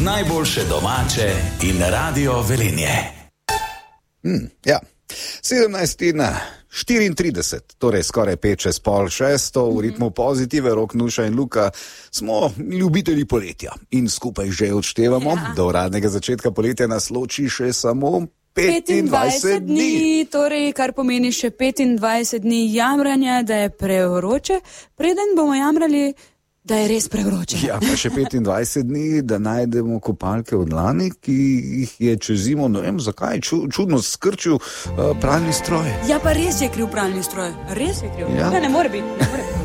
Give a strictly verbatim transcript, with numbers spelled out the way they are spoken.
najboljše domače in Radio Velenje. Hmm, ja, sedemnajst in štiriintrideset, torej skoraj pet čez pol šesto, v ritmu Pozitive, Rok, Nuša in Luka smo ljubitelji poletja in skupaj že odštevamo. Ja. Do uradnega začetka poletja nas loči še samo petindvajset dni, torej kar pomeni še petindvajset dni jamranja, da je prevroče, preden bomo jamrali, da je res prevroče. Ja, pa še petindvajset dni, da najdemo kopalke od lani, ki jih je čez zimo, ne vem zakaj, ču, čudno skrčil uh, pralni stroj. Ja, pa res je kriv pralni stroj, res je kriv. Ja. Ne, ne more biti, ne more biti.